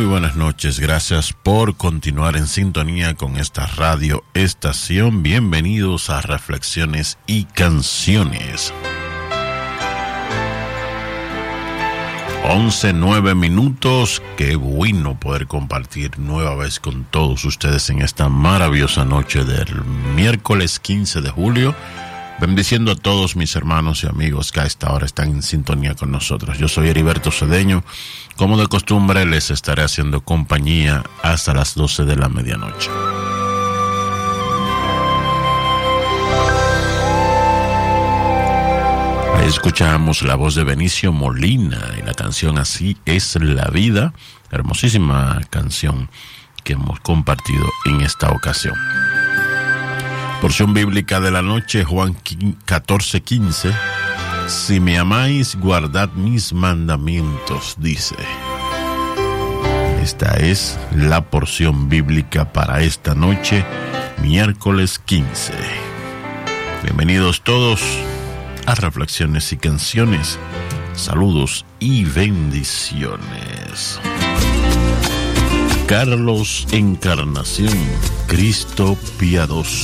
buenas noches. Gracias por continuar en sintonía con esta radio estación. Bienvenidos a Reflexiones y Canciones. 11:09. Qué bueno poder compartir nueva vez con todos ustedes en esta maravillosa noche del miércoles 15 de julio. Bendiciendo a todos mis hermanos y amigos que a esta hora están en sintonía con nosotros. Yo soy Heriberto Cedeño. Como de costumbre, les estaré haciendo compañía hasta las 12 de la medianoche. Ahí escuchamos la voz de Benicio Molina y la canción Así es la vida. Hermosísima canción que hemos compartido en esta ocasión. Porción bíblica de la noche, Juan 14:15. Si me amáis, guardad mis mandamientos, dice. Esta es la porción bíblica para esta noche, miércoles 15. Bienvenidos todos a Reflexiones y Canciones. Saludos y bendiciones. Carlos Encarnación, Cristo piadoso.